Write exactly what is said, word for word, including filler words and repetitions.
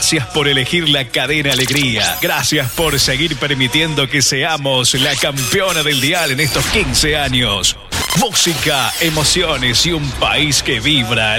Gracias por elegir la cadena Alegría. Gracias por seguir permitiendo que seamos la campeona del dial en estos quince años. Música, emociones y un país que vibra.